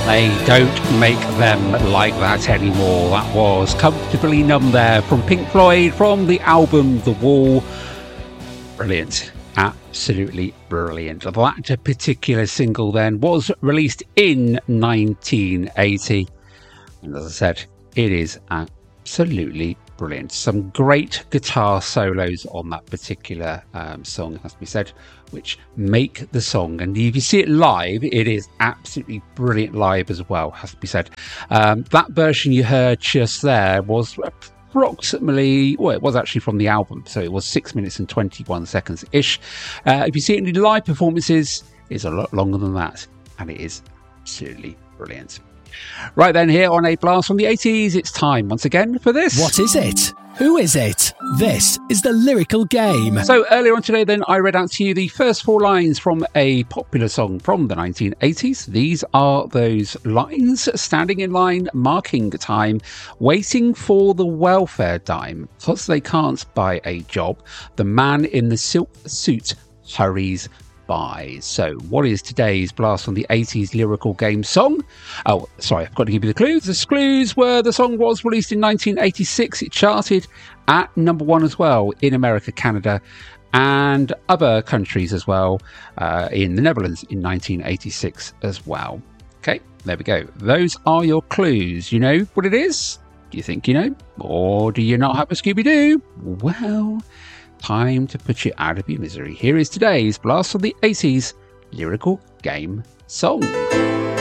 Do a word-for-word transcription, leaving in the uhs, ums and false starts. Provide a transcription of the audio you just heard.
They don't make them like that anymore. That was Comfortably Numb there from Pink Floyd from the album The Wall. Brilliant. Absolutely brilliant. That particular single then was released in nineteen eighty. And as I said, it is absolutely brilliant. Some great guitar solos on that particular um, song, has to be said, which make the song. And if you see it live, it is absolutely brilliant live as well, has to be said. Um, that version you heard just there was approximately, well, it was actually from the album, so it was six minutes and twenty-one seconds ish. Uh, if you see it in the live performances, it's a lot longer than that, and it is absolutely brilliant. Right then, here on A Blast from the eighties, it's time once again for this. What is it? Who is it? This is the Lyrical Game. So earlier on today then, I read out to you the first four lines from a popular song from the nineteen eighties. These are those lines: standing in line, marking time, waiting for the welfare dime, because they can't buy a job, the man in the silk suit hurries by. So what is today's Blast from the eighties Lyrical Game song? Oh, sorry, I've got to give you the clues. The clues were the song was released in nineteen eighty-six. It charted at number one as well in America, Canada, and other countries as well, uh, in the Netherlands in nineteen eighty-six as well. Okay, there we go. Those are your clues. You know what it is? Do you think you know? Or do you not have a Scooby-Doo? Well, time to put you out of your misery. Here is today's Blast from the eighties Lyrical Game song.